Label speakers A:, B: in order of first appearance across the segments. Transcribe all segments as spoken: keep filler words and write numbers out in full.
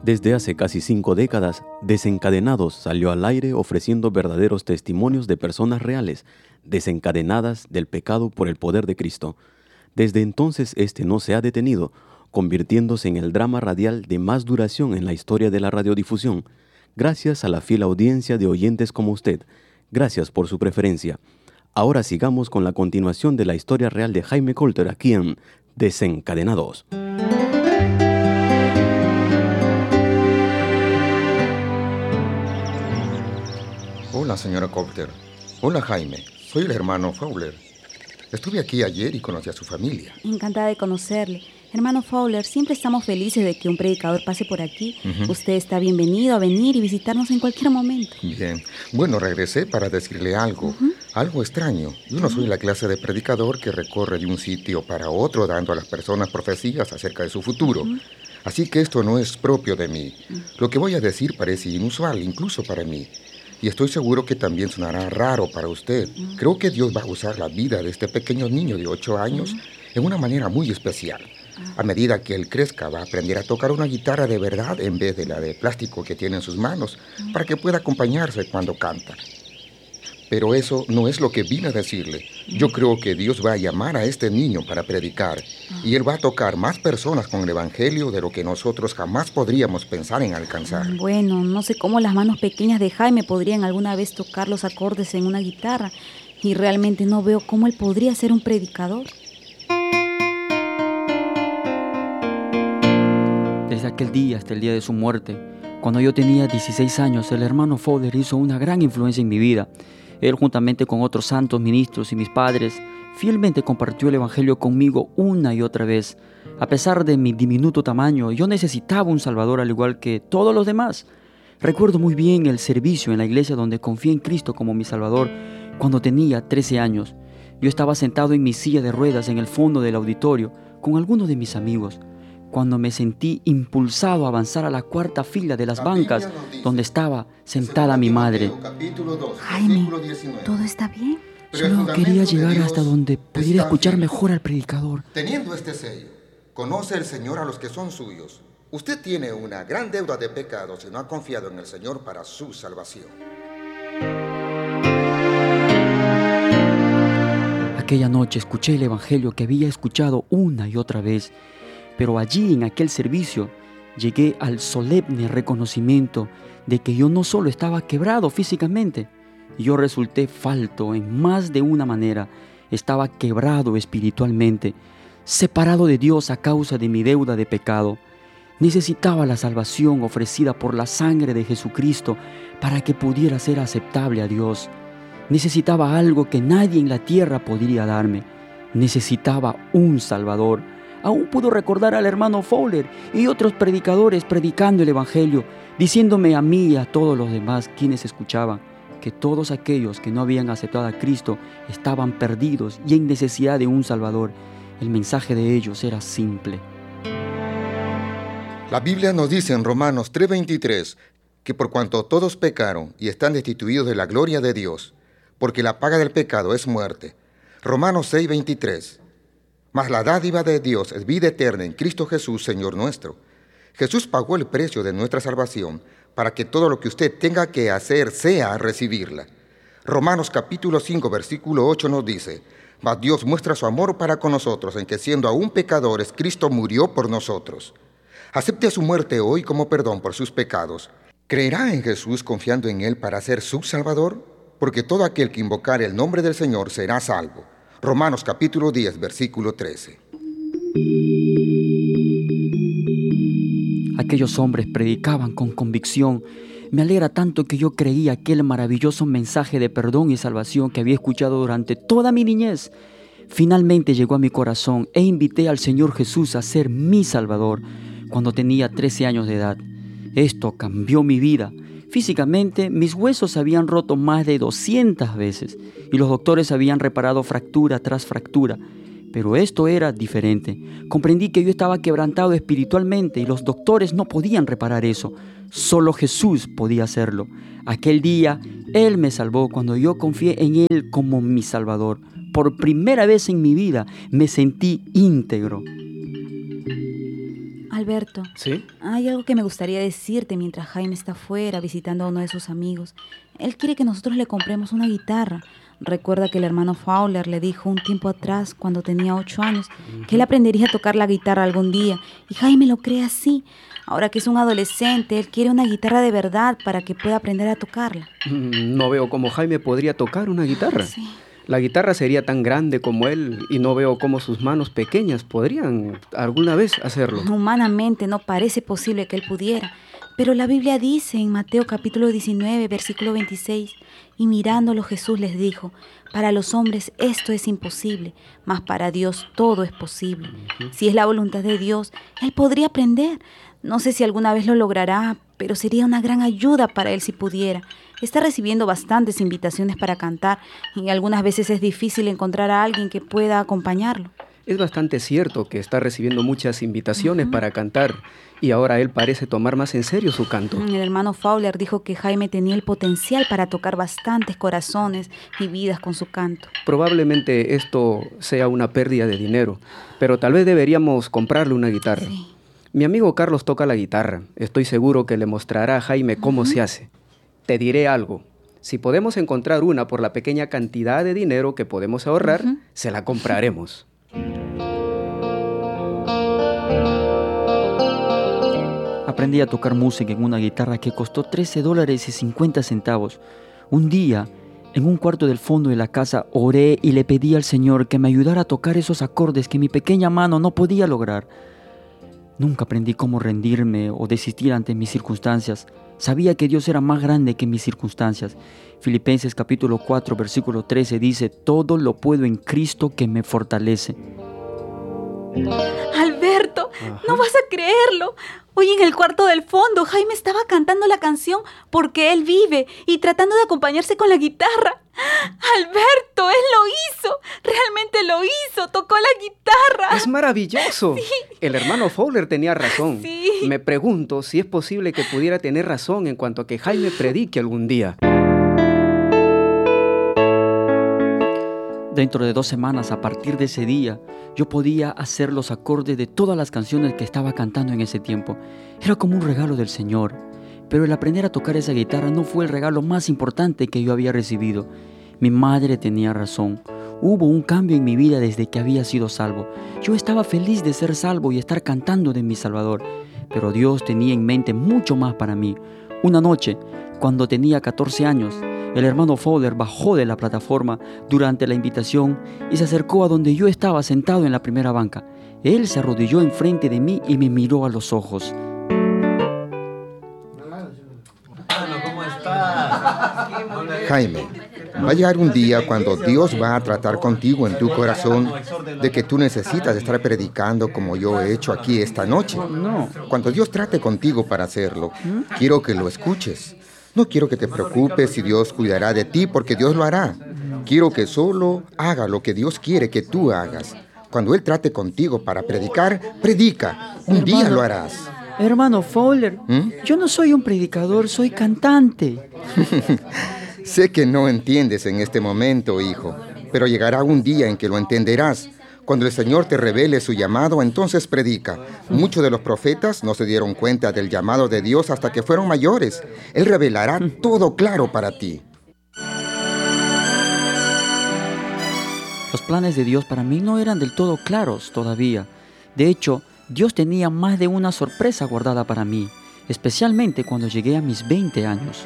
A: Desde hace casi cinco décadas, Desencadenados salió al aire ofreciendo verdaderos testimonios de personas reales, desencadenadas del pecado por el poder de Cristo. Desde entonces este no se ha detenido, convirtiéndose en el drama radial de más duración en la historia de la radiodifusión. Gracias a la fiel audiencia de oyentes como usted. Gracias por su preferencia. Ahora sigamos con la continuación de la historia real de Jaime Coulter aquí en Desencadenados.
B: Hola, señora Coulter. Hola, Jaime. Soy el hermano Fowler. Estuve aquí ayer y conocí a su familia.
C: Encantada de conocerle. Hermano Fowler, siempre estamos felices de que un predicador pase por aquí. Uh-huh. Usted está bienvenido a venir y visitarnos en cualquier momento.
B: Bien. Bueno, regresé para decirle algo. Uh-huh. Algo extraño. Yo no uh-huh. soy la clase de predicador que recorre de un sitio para otro dando a las personas profecías acerca de su futuro. Uh-huh. Así que esto no es propio de mí. Uh-huh. Lo que voy a decir parece inusual, incluso para mí. Y estoy seguro que también sonará raro para usted. Uh-huh. Creo que Dios va a usar la vida de este pequeño niño de ocho años uh-huh. en una manera muy especial. A medida que él crezca, va a aprender a tocar una guitarra de verdad en vez de la de plástico que tiene en sus manos, para que pueda acompañarse cuando canta. Pero eso no es lo que vine a decirle. Yo creo que Dios va a llamar a este niño para predicar, y él va a tocar más personas con el evangelio de lo que nosotros jamás podríamos pensar en alcanzar.
C: Bueno, no sé cómo las manos pequeñas de Jaime podrían alguna vez tocar los acordes en una guitarra, y realmente no veo cómo él podría ser un predicador.
D: Desde aquel día hasta el día de su muerte, cuando yo tenía dieciséis años, el hermano Fowler hizo una gran influencia en mi vida. Él, juntamente con otros santos ministros y mis padres, fielmente compartió el evangelio conmigo una y otra vez. A pesar de mi diminuto tamaño, yo necesitaba un salvador al igual que todos los demás. Recuerdo muy bien el servicio en la iglesia donde confié en Cristo como mi salvador cuando tenía trece años. Yo estaba sentado en mi silla de ruedas en el fondo del auditorio con algunos de mis amigos, cuando me sentí impulsado a avanzar a la cuarta fila de las bancas donde estaba sentada mi madre.
C: Jaime, ¿todo está bien?
D: Solo quería llegar hasta donde pudiera escuchar mejor al predicador.
B: Teniendo este sello, conoce el Señor a los que son suyos. Usted tiene una gran deuda de pecados y no ha confiado en el Señor para su salvación.
D: Aquella noche escuché el evangelio que había escuchado una y otra vez. Pero allí, en aquel servicio, llegué al solemne reconocimiento de que yo no solo estaba quebrado físicamente, yo resulté falto en más de una manera. Estaba quebrado espiritualmente, separado de Dios a causa de mi deuda de pecado. Necesitaba la salvación ofrecida por la sangre de Jesucristo para que pudiera ser aceptable a Dios. Necesitaba algo que nadie en la tierra podría darme. Necesitaba un Salvador. Aún puedo recordar al hermano Fowler y otros predicadores predicando el evangelio, diciéndome a mí y a todos los demás quienes escuchaban que todos aquellos que no habían aceptado a Cristo estaban perdidos y en necesidad de un Salvador. El mensaje de ellos era simple.
B: La Biblia nos dice en Romanos tres veintitrés que por cuanto todos pecaron y están destituidos de la gloria de Dios, porque la paga del pecado es muerte. Romanos seis veintitrés. Mas la dádiva de Dios es vida eterna en Cristo Jesús, Señor nuestro. Jesús pagó el precio de nuestra salvación para que todo lo que usted tenga que hacer sea recibirla. Romanos capítulo cinco, versículo ocho nos dice: Mas Dios muestra su amor para con nosotros en que siendo aún pecadores, Cristo murió por nosotros. Acepte su muerte hoy como perdón por sus pecados. ¿Creerá en Jesús confiando en Él para ser su Salvador? Porque todo aquel que invocar el nombre del Señor será salvo. Romanos capítulo diez, versículo trece.
D: Aquellos hombres predicaban con convicción. Me alegra tanto que yo creí aquel maravilloso mensaje de perdón y salvación que había escuchado durante toda mi niñez. Finalmente llegó a mi corazón e invité al Señor Jesús a ser mi Salvador cuando tenía trece años de edad. Esto cambió mi vida. Físicamente, mis huesos se habían roto más de doscientas veces y los doctores habían reparado fractura tras fractura. Pero esto era diferente. Comprendí que yo estaba quebrantado espiritualmente y los doctores no podían reparar eso. Solo Jesús podía hacerlo. Aquel día, Él me salvó cuando yo confié en Él como mi Salvador. Por primera vez en mi vida me sentí íntegro.
C: Alberto.
E: ¿Sí?
C: Hay algo que me gustaría decirte mientras Jaime está afuera visitando a uno de sus amigos. Él quiere que nosotros le compremos una guitarra. Recuerda que el hermano Fowler le dijo un tiempo atrás, cuando tenía ocho años, uh-huh. que él aprendería a tocar la guitarra algún día. Y Jaime lo cree así. Ahora que es un adolescente, él quiere una guitarra de verdad para que pueda aprender a tocarla.
E: No veo cómo Jaime podría tocar una guitarra.
C: Sí.
E: La guitarra sería tan grande como él y no veo cómo sus manos pequeñas podrían alguna vez hacerlo.
C: Humanamente no parece posible que él pudiera. Pero la Biblia dice en Mateo capítulo diecinueve, versículo veintiséis, y mirándolo Jesús les dijo, para los hombres esto es imposible, mas para Dios todo es posible. Uh-huh. Si es la voluntad de Dios, él podría aprender. No sé si alguna vez lo logrará, pero sería una gran ayuda para él si pudiera. Está recibiendo bastantes invitaciones para cantar y algunas veces es difícil encontrar a alguien que pueda acompañarlo.
E: Es bastante cierto que está recibiendo muchas invitaciones uh-huh. para cantar y ahora él parece tomar más en serio su canto.
C: El hermano Fowler dijo que Jaime tenía el potencial para tocar bastantes corazones y vidas con su canto.
E: Probablemente esto sea una pérdida de dinero, pero tal vez deberíamos comprarle una guitarra.
C: Sí.
E: Mi amigo Carlos toca la guitarra. Estoy seguro que le mostrará a Jaime cómo uh-huh. se hace. Te diré algo. Si podemos encontrar una por la pequeña cantidad de dinero que podemos ahorrar, uh-huh. se la compraremos.
D: Aprendí a tocar música en una guitarra que costó trece dólares y cincuenta centavos. Un día, en un cuarto del fondo de la casa, oré y le pedí al Señor que me ayudara a tocar esos acordes que mi pequeña mano no podía lograr. Nunca aprendí cómo rendirme o desistir ante mis circunstancias. Sabía que Dios era más grande que mis circunstancias. Filipenses capítulo cuatro, versículo trece dice, todo lo puedo en Cristo que me fortalece.
C: Alberto,
E: Ajá.
C: no vas a creerlo. Hoy en el cuarto del fondo, Jaime estaba cantando la canción Porque Él Vive y tratando de acompañarse con la guitarra. Alberto, él lo hizo. Realmente lo hizo. Tocó la guitarra.
E: Es maravilloso.
C: Sí.
E: El hermano Fowler tenía razón.
C: Sí.
E: Me pregunto si es posible que pudiera tener razón en cuanto a que Jaime predique algún día.
D: Dentro de dos semanas, a partir de ese día, yo podía hacer los acordes de todas las canciones que estaba cantando en ese tiempo. Era como un regalo del Señor. Pero el aprender a tocar esa guitarra no fue el regalo más importante que yo había recibido. Mi madre tenía razón. Hubo un cambio en mi vida desde que había sido salvo. Yo estaba feliz de ser salvo y estar cantando de mi Salvador. Pero Dios tenía en mente mucho más para mí. Una noche, cuando tenía catorce años, el hermano Fowler bajó de la plataforma durante la invitación y se acercó a donde yo estaba sentado en la primera banca. Él se arrodilló enfrente de mí y me miró a los ojos.
B: ¿Cómo estás? Jaime, va a llegar un día cuando Dios va a tratar contigo en tu corazón de que tú necesitas estar predicando como yo he hecho aquí esta noche.
D: No.
B: Cuando Dios trate contigo para hacerlo, quiero que lo escuches. No quiero que te preocupes si Dios cuidará de ti, porque Dios lo hará. Quiero que solo haga lo que Dios quiere que tú hagas. Cuando Él trate contigo para predicar, predica. Un
D: Hermano,
B: día lo harás.
D: Hermano Fowler, ¿Mm? Yo no soy un predicador, soy cantante.
B: Sé que no entiendes en este momento, hijo, pero llegará un día en que lo entenderás. Cuando el Señor te revele su llamado, entonces predica. Muchos de los profetas no se dieron cuenta del llamado de Dios hasta que fueron mayores. Él revelará todo claro para ti.
D: Los planes de Dios para mí no eran del todo claros todavía. De hecho, Dios tenía más de una sorpresa guardada para mí, especialmente cuando llegué a mis veinte años.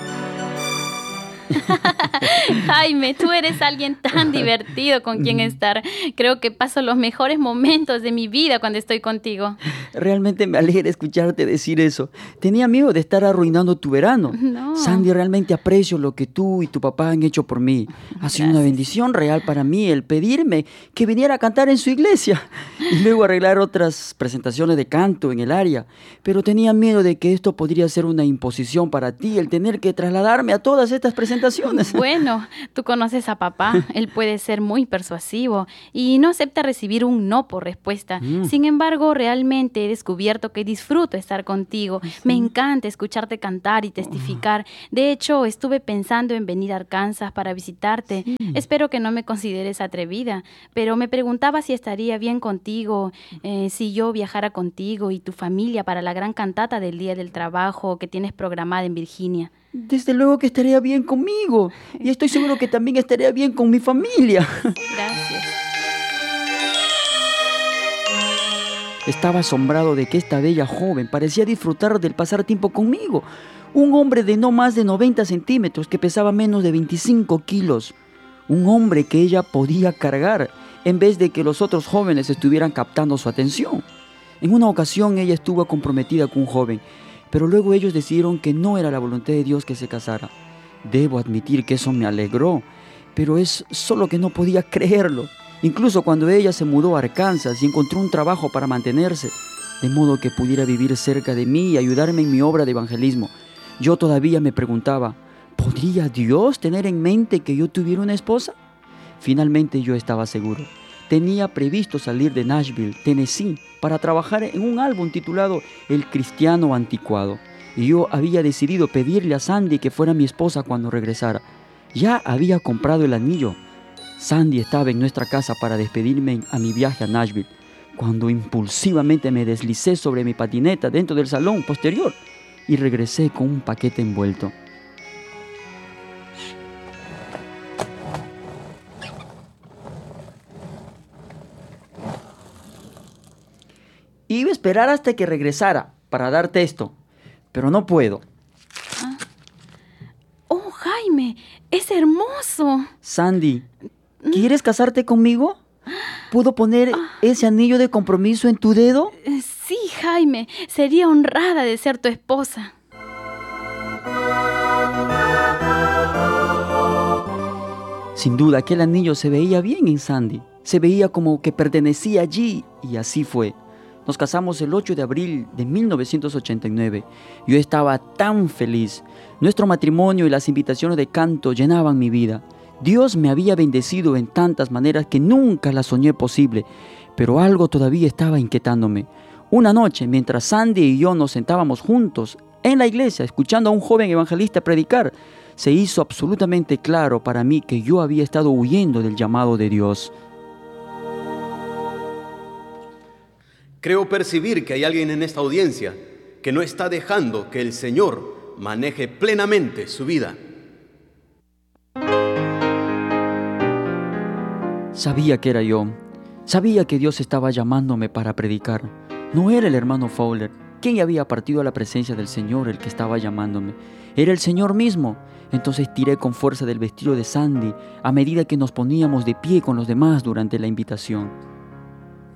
F: Jaime, tú eres alguien tan divertido con quien estar. Creo que paso los mejores momentos de mi vida cuando estoy contigo.
D: Realmente me alegra escucharte decir eso. Tenía miedo de estar arruinando tu verano.
F: No.
D: Sandy, realmente aprecio lo que tú y tu papá han hecho por mí. Ha sido una bendición real para mí el pedirme que viniera a cantar en su iglesia y luego arreglar otras presentaciones de canto en el área. Pero tenía miedo de que esto podría ser una imposición para ti, el tener que trasladarme a todas estas presentaciones. presentaciones.
F: Bueno, tú conoces a papá. Él puede ser muy persuasivo y no acepta recibir un no por respuesta. Mm. Sin embargo, realmente he descubierto que disfruto estar contigo. ¿Sí? Me encanta escucharte cantar y testificar. De hecho, estuve pensando en venir a Arkansas para visitarte. Sí. Espero que no me consideres atrevida, pero me preguntaba si estaría bien contigo, eh, si yo viajara contigo y tu familia para la gran cantata del Día del Trabajo que tienes programada en Virginia.
D: Desde luego que estaría bien conmigo y estoy seguro que también estaría bien con mi familia.
F: Gracias.
D: Estaba asombrado de que esta bella joven parecía disfrutar del pasar tiempo conmigo. Un hombre de no más de noventa centímetros que pesaba menos de veinticinco kilos. Un hombre que ella podía cargar en vez de que los otros jóvenes estuvieran captando su atención. En una ocasión ella estuvo comprometida con un joven, pero luego ellos decidieron que no era la voluntad de Dios que se casara. Debo admitir que eso me alegró, pero es solo que no podía creerlo. Incluso cuando ella se mudó a Arkansas y encontró un trabajo para mantenerse, de modo que pudiera vivir cerca de mí y ayudarme en mi obra de evangelismo, yo todavía me preguntaba, ¿podría Dios tener en mente que yo tuviera una esposa? Finalmente yo estaba seguro. Tenía previsto salir de Nashville, Tennessee, para trabajar en un álbum titulado El Cristiano Anticuado. Y yo había decidido pedirle a Sandy que fuera mi esposa cuando regresara. Ya había comprado el anillo. Sandy estaba en nuestra casa para despedirme a mi viaje a Nashville, cuando impulsivamente me deslicé sobre mi patineta dentro del salón posterior y regresé con un paquete envuelto. Iba a esperar hasta que regresara para darte esto, pero no puedo.
F: Ah. Oh, Jaime, es hermoso.
D: Sandy, ¿quieres casarte conmigo? ¿Puedo poner ah. ese anillo de compromiso en tu dedo?
F: Sí, Jaime, sería honrada de ser tu esposa.
D: Sin duda, aquel anillo se veía bien en Sandy. Se veía como que pertenecía allí, y así fue. Nos casamos el ocho de abril de mil novecientos ochenta y nueve. Yo estaba tan feliz. Nuestro matrimonio y las invitaciones de canto llenaban mi vida. Dios me había bendecido en tantas maneras que nunca las soñé posible, pero algo todavía estaba inquietándome. Una noche, mientras Sandy y yo nos sentábamos juntos en la iglesia, escuchando a un joven evangelista predicar, se hizo absolutamente claro para mí que yo había estado huyendo del llamado de Dios.
A: Creo percibir que hay alguien en esta audiencia que no está dejando que el Señor maneje plenamente su vida.
D: Sabía que era yo. Sabía que Dios estaba llamándome para predicar. No era el hermano Fowler, quien había partido a la presencia del Señor, el que estaba llamándome. Era el Señor mismo. Entonces tiré con fuerza del vestido de Sandy a medida que nos poníamos de pie con los demás durante la invitación.